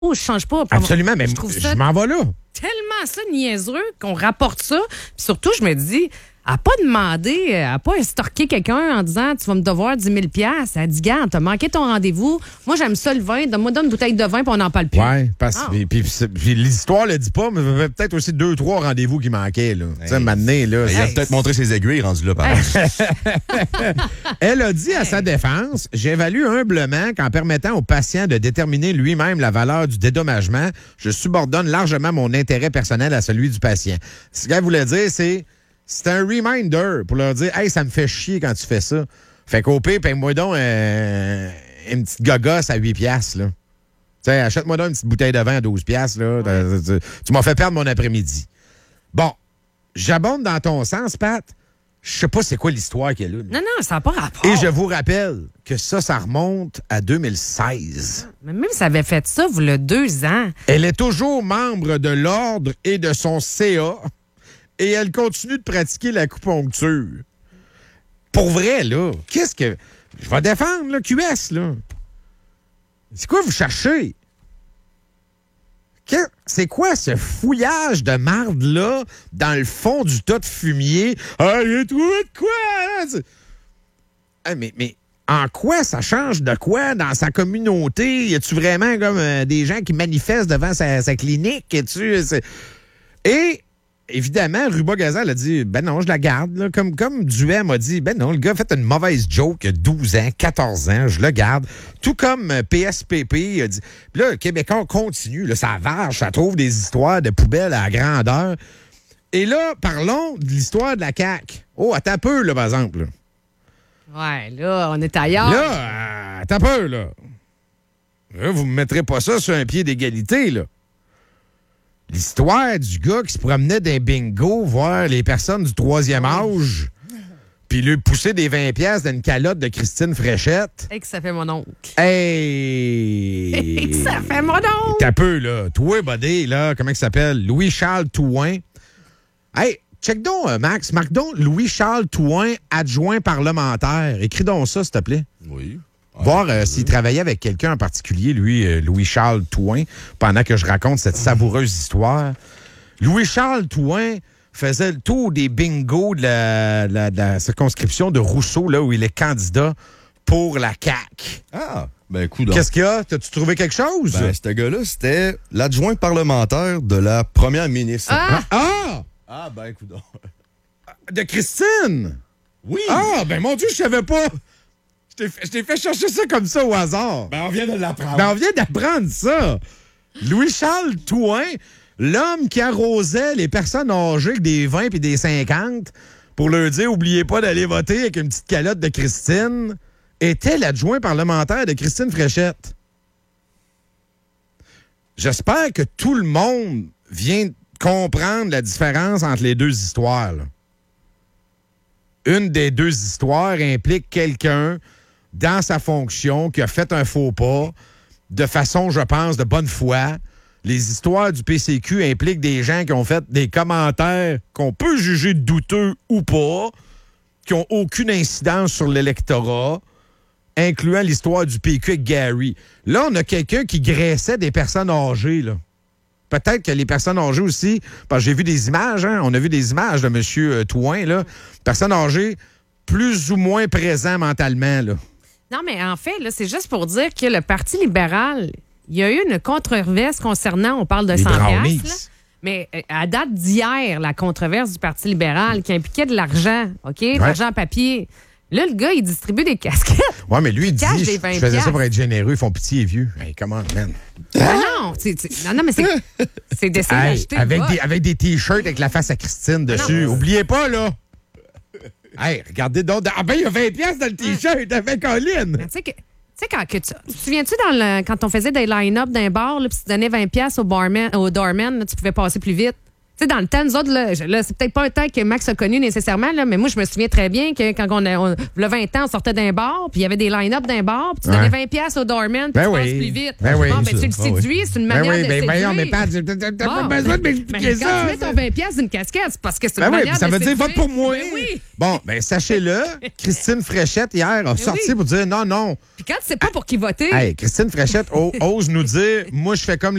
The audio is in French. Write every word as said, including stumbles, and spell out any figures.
je change pas. Absolument, mais je trouve ça je m'en vais là. Tellement ça niaiseux qu'on rapporte ça. Puis surtout, je me dis, elle n'a pas demandé, elle n'a pas estorqué quelqu'un en disant tu vas me devoir dix mille dollars. Elle a dit, gars, t'as manqué ton rendez-vous. Moi, j'aime ça le vin. Donne-moi donne une bouteille de vin puis on n'en parle plus. Oui, parce que Ah. puis, puis, puis l'histoire le dit pas, mais il y avait peut-être aussi deux, trois rendez-vous qui manquaient. Là. Tu sais, maintenant, là. Il a Hey. peut-être montré ses aiguilles rendu là, par Hey. Elle a dit à sa défense, j'évalue humblement qu'en permettant au patient de déterminer lui-même la valeur du dédommagement, je subordonne largement mon intérêt personnel à celui du patient. Ce qu'elle voulait dire, c'est c'est un reminder pour leur dire, hey, ça me fait chier quand tu fais ça. Fait qu'au pire, paye-moi donc euh, une petite gogosse à huit piastres, là. Tu sais, achète-moi donc une petite bouteille de vin à douze piastres, là. Ouais. Tu, tu- tu m'as fait perdre mon après-midi. Bon, j'abonde dans ton sens, Pat. Je sais pas c'est quoi l'histoire qu'elle a. là. Non, non, ça n'a pas rapport. Et je vous rappelle que ça, ça remonte à deux mille seize. Mais même si ça avait fait ça, vous le deux ans. Elle est toujours membre de l'ordre et de son C A et elle continue de pratiquer l'acupuncture. Pour vrai, là, qu'est-ce que... Je vais défendre, le Q S, là. C'est quoi vous cherchez? Que- C'est quoi ce fouillage de marde-là dans le fond du tas de fumier? Ah, il y a trouvé de quoi? Hein? C'est- Ah, mais, mais en quoi ça change de quoi dans sa communauté? Y a-tu vraiment comme euh, des gens qui manifestent devant sa, sa clinique? Es-tu, c'est- Et évidemment, Ruba Gazal a dit ben non, je la garde. Là. Comme, comme Duhem a dit ben non, le gars a fait une mauvaise joke il y a douze ans, quatorze ans, je le garde. Tout comme euh, P S P P a dit. Puis là, le Québécois continue, là, ça vache, ça trouve des histoires de poubelles à grandeur. Et là, parlons de l'histoire de la C A Q. Oh, attends un peu, là, par exemple. Là. Ouais, là, on est ailleurs. Là, euh, attends un peu, là. Là, vous me mettrez pas ça sur un pied d'égalité, là. L'histoire du gars qui se promenait d'un bingo voir les personnes du troisième âge, puis lui pousser des vingt piastres dans une calotte de Christine Fréchette. Et que ça fait mon oncle. Hey! Et que ça fait mon oncle. T'as peu, là. Toi, buddy, là, comment il s'appelle? Louis-Charles Touin. Hey, check donc, euh, Max. Marque donc Louis-Charles Touin, adjoint parlementaire. Écris donc ça, s'il te plaît. Oui. Voir euh, s'il travaillait avec quelqu'un en particulier, lui, euh, Louis-Charles Touin, pendant que je raconte cette savoureuse histoire. Louis-Charles Touin faisait le tour des bingos de la, de la- de la circonscription de Rousseau, là où il est candidat pour la C A Q. Ah, ben, coup donc. Qu'est-ce qu'il y a? T'as-tu trouvé quelque chose? Ben, ce gars-là, c'était l'adjoint parlementaire de la première ministre. Ah! Ah! Ah, ben, coup donc. De Christine! Oui! Ah! Ben mon Dieu, je savais pas! Je t'ai fait, je t'ai fait chercher ça comme ça au hasard. Ben, on vient de l'apprendre. Ben, on vient d'apprendre ça. Louis-Charles Touin, l'homme qui arrosait les personnes âgées avec des vingt et des cinquante pour leur dire « Oubliez pas d'aller voter avec une petite calotte de Christine », était l'adjoint parlementaire de Christine Fréchette. J'espère que tout le monde vient comprendre la différence entre les deux histoires. là. Une des deux histoires implique quelqu'un dans sa fonction qui a fait un faux pas de façon, je pense, de bonne foi. Les histoires du P C Q impliquent des gens qui ont fait des commentaires qu'on peut juger douteux ou pas, qui n'ont aucune incidence sur l'électorat, incluant l'histoire du P Q avec Gary. Là, on a quelqu'un qui graissait des personnes âgées, là. Peut-être que les personnes âgées aussi, parce que j'ai vu des images, hein, on a vu des images de M. Euh, Touin, là, personnes âgées plus ou moins présentes mentalement, là. Non, mais en fait, là, c'est juste pour dire que le Parti libéral, il y a eu une controverse concernant, on parle de Les cent brownies. piastres, là. Mais euh, à date d'hier, la controverse du Parti libéral qui impliquait de l'argent, OK? De l'argent en papier. Là, le gars, il distribue des casquettes. Ouais, mais lui, il dit, cache je des je vingt faisais ça piastres. pour être généreux, ils font pitié et vieux. Hey, comment, man? Non, non, c'est, c'est- non, non, mais c'est, c'est d'essayer Hey, d'acheter. avec, le des, vote. avec des T-shirts avec la face à Christine dessus. Non. Oubliez pas, là! Hey, regardez donc. Ah ben, il y a vingt piastres dans le T-shirt avec Colin! Mais Tu sais, que, tu sais quand que tu, tu te souviens-tu dans le, quand on faisait des line-up d'un bar, là, puis tu donnais vingt piastres au barman, au doorman, là, tu pouvais passer plus vite. Tu sais, dans le temps, nous autres, là, là, c'est peut-être pas un temps que Max a connu nécessairement, là, mais moi, je me souviens très bien que quand on a, on, le vingt ans, on sortait d'un bar, puis il y avait des line-up d'un bar, puis tu donnais Ouais. vingt piastres au doorman, puis Ben tu oui. passes plus vite. Ben oui, bon, ben, c'est tu le ça. Ah oui. séduis, c'est une Ben manière oui, de ben séduire. voyons, mais pas, t'as t'as- t'as Bon, pas besoin de mais m'expliquer quand ça. tu mets ton vingt piastres d'une casquette, c'est parce que c'est une Ben oui, manière ça de veut dire séduire. vote pour moi. Ben oui. Bon, ben sachez-le, Christine Fréchette, hier, a sorti oui. pour dire non, non. Puis quand tu sais pas pour qui voter... Hey, Christine Fréchette o- ose nous dire, moi, je fais comme